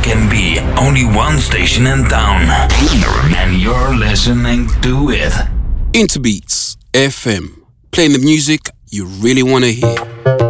can be only one station in town, and you're listening to it. Interbeats FM, playing the music you really want to hear.